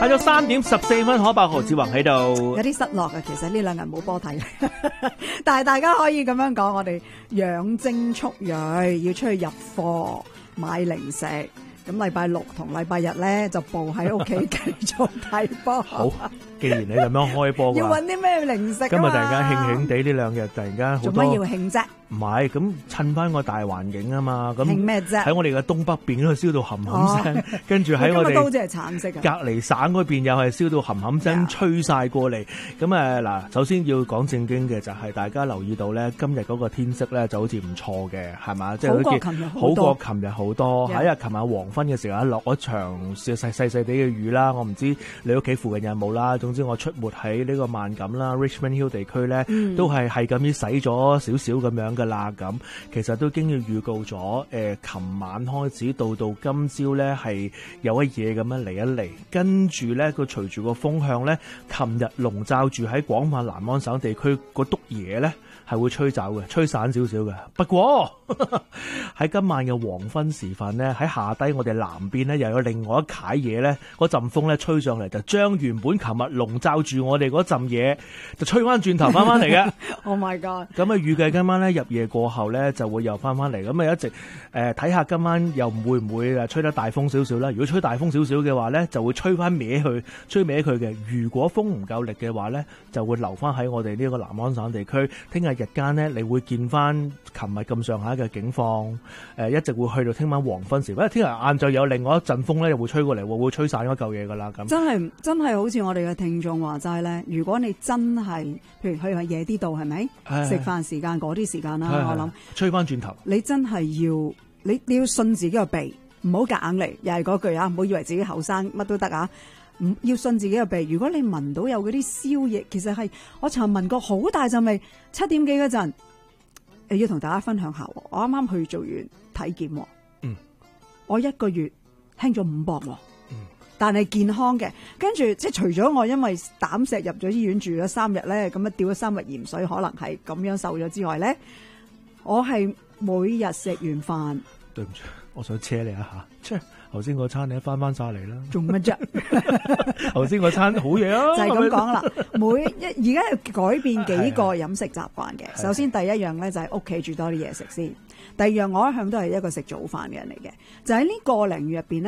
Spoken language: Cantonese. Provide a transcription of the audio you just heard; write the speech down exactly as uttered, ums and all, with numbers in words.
下咗三點十四分，可伯何志宏喺度。 有啲失落啊，其實呢兩日冇波睇，但係大家可以咁樣講，我哋養精蓄銳，要出去入貨買零食。咁禮拜六同禮拜日咧就步喺屋企繼續睇波。 好，既然你咁樣開波， 要揾啲咩零食啊？ 今日突然間興興地呢兩日突然間好多。 做乜要興啫？ 唔係，咁趁翻個大環境啊嘛，咁興咩啫？喺我哋嘅東北邊嗰度燒到冚冚聲，跟住喺我哋都好似係橙色嘅。 隔離省嗰邊又係燒到冚冚聲，吹晒過嚟。咁誒嗱，首先要講正經嘅就係大家留意到咧，今日嗰個天色咧就好似唔錯嘅，係嘛？即係好似好過琴日好多。喺啊，琴晚黃昏嘅時候落咗場細細細細地嘅雨啦，我唔知你屋企附近有冇啦。總之我出沒喺呢個萬錦啦 Richmond Hill 地區咧，嗯、都係係咁樣洗咗少少咁樣嘅啦。咁其實都經要預告咗，誒、呃，琴晚開始到到今朝咧係有一嘢咁樣嚟一嚟，跟住咧佢隨住個風向咧，琴日籠罩住喺廣泛南安省地區嗰篤嘢咧係會吹走嘅，吹散少少嘅。不過喺今晚嘅黃昏時分咧，喺下低我哋南邊咧又有另外一楷嘢咧，嗰陣風咧吹上嚟，就將原本琴日籠罩住我哋嗰陣嘢就吹翻轉頭翻翻嚟嘅。 Oh my god！ 咁啊預計今晚咧入夜過後咧就會又翻翻嚟，咁啊一直誒睇下今晚又唔會唔會誒吹得大風少少啦。如果吹大風少少嘅話咧，就會吹翻歪去，吹歪佢嘅。如果風唔夠力嘅話咧，就會留翻喺我哋呢個南安省地區。聽日日間咧，你會見翻琴日咁上下嘅景況，誒、呃、一直會去到聽晚黃昏時，因為聽日晏晝有另外一陣風咧，又會吹過嚟，會會吹散嗰嚿嘢噶啦。咁真係真係好似我哋嘅聽眾話齋咧，如果你真係譬如去夜啲度係咪食飯時間嗰啲時間啦，我諗吹翻轉頭， 你真係要你你要信自己個鼻，唔好夾硬嚟，又係嗰句啊，唔好以為自己後生乜都得啊，唔要信自己個鼻。如果你聞到有嗰啲燒嘢，其實係我尋日聞過好大陣味，七點幾嗰陣，誒要同大家分享下，我啱啱去做完體檢， 嗯， 我一個月輕咗五磅， 嗯，但係健康嘅。跟住即係除咗我因為膽石入咗醫院住咗三日咧，咁啊吊咗三日鹽水，可能係咁樣瘦咗之外咧，我係每日食完飯， 對唔住，我想車你一下，車頭先嗰餐你翻翻晒嚟啦， 做乜啫？ 頭先嗰餐好嘢啊， 就係咁講啦。每一而家要改變幾個飲食習慣嘅。首先第一樣咧就係屋企煮多啲嘢食先。第二樣我一向都係一個食早飯嘅人嚟嘅，就喺呢個零月入邊咧。